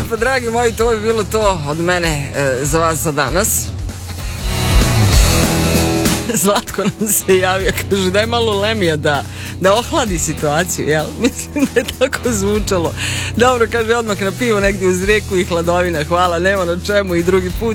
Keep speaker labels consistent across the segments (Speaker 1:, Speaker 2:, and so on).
Speaker 1: pa dragi moji, to je bilo to od mene za vas za danas. Zlatko nam se javio, kaže daj malo Lemija da ohladi situaciju, jel? Mislim da je tako zvučalo. Dobro, kaže odmah na pivo negdje uz rijeku i hladovina, hvala, nema na čemu i drugi put.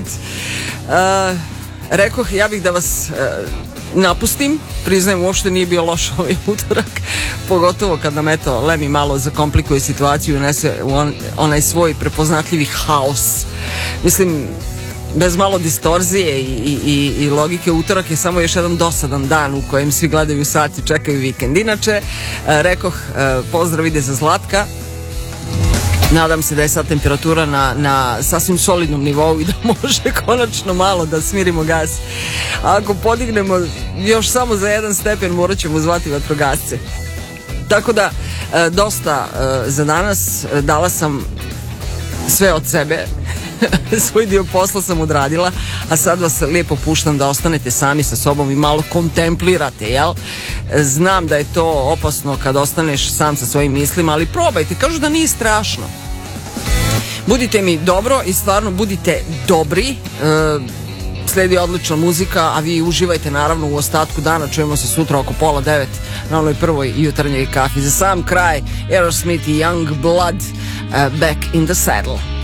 Speaker 1: Rekoh, ja bih da vas napustim, priznajem, uopšte nije bio loš ovaj utorak, pogotovo kad nam eto Lemi malo zakomplikuje situaciju i unese u onaj svoj prepoznatljivi haos. Mislim, bez malo distorzije i logike, utorak je samo još jedan dosadan dan u kojem svi gledaju sat i čekaju vikend. Inače, rekoh, pozdrav ide za Zlatka. Nadam se da je sad temperatura na sasvim solidnom nivou i da može konačno malo da smirimo gas. A ako podignemo još samo za 1 stepen, morat ćemo zvati vatrogasce. Tako da, dosta za danas. Dala sam sve od sebe. Svoj dio posla sam odradila, a sad vas lijepo puštam da ostanete sami sa sobom i malo kontemplirate, jel? Znam da je to opasno kad ostaneš sam sa svojim mislima, ali probajte, kažu da nije strašno. Budite mi dobro i stvarno budite dobri. Slijedi odlična muzika, a vi uživajte naravno u ostatku dana. Čujemo se sutra oko 8:30 na onoj prvoj jutarnjoj kafi. Za sam kraj, Aerosmith i Young Blood, Back in the Saddle.